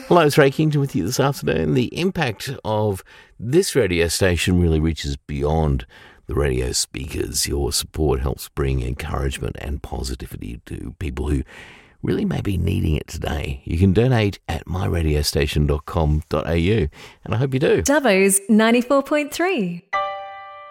Hello, it's Ray Kington with you this afternoon. The impact of this radio station really reaches beyond the radio speakers. Your support helps bring encouragement and positivity to people who really may be needing it today. You can donate at myradiostation.com.au, and I hope you do. Dubbo's 94.3.